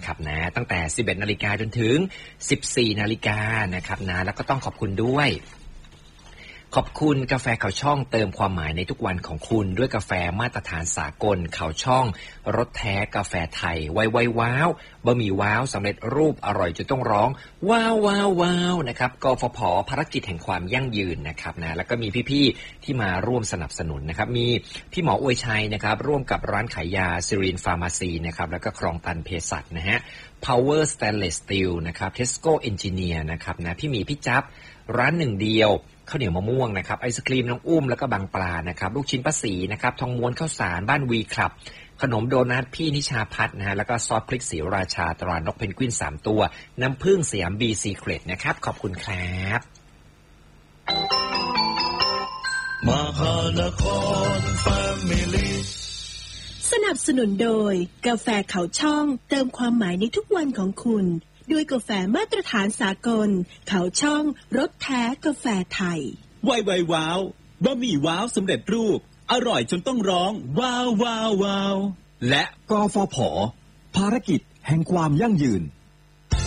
นะครับนะตั้งแต่ 11 นาฬิกาจนถึง 14 นาฬิกานะครับนะแล้วก็ต้องขอบคุณด้วยขอบคุณกาแฟเขาช่องเติมความหมายในทุกวันของคุณด้วยกาแฟมาตรฐานสากลเขาช่องรสแท้กาแฟไทยไวว้าวบะหมี่ว้าวสำเร็จรูปอร่อยจนต้องร้องว้าวว้าวว้าวนะครับกฟผ.ภารกิจแห่งความยั่งยืนนะครับนะแล้วก็มีพี่ๆที่มาร่วมสนับสนุนนะครับมีพี่หมออวยชัยนะครับร่วมกับร้านขายยาซิรินฟาร์มาซีนะครับแล้วก็ครองตันเภสัชนะฮะ Power Stainless Steel นะครับ Tesco Engineer นะครับนะพี่หมีพี่จับร้านหนึ่งเดียวข้าวเหนียวมะม่วงนะครับไอศครีมน้องอุ้มแล้วก็บางปลานะครับลูกชิ้นป้าศรีนะครับทองม้วนข้าวสารบ้านวีครับขนมโดนัทพี่นิชาพัฒน์นะฮะแล้วก็ซอสพริกสีราชาตรานกเพนกวิน3ตัวน้ำผึ้งสยามบีซีเครตนะครับขอบคุณครับมหานครแฟมิลี่สนับสนุนโดยกาแฟเขาช่องเติมความหมายในทุกวันของคุณด้วยกาแฟมาตรฐานสากลเขาช่องรสแท้กาแฟไทยไวว้าวบะหมี่ว้าวสำเร็จรูปอร่อยจนต้องร้องว้าวว้าวว้าวและกฟผ.ภารกิจแห่งความยั่งยืน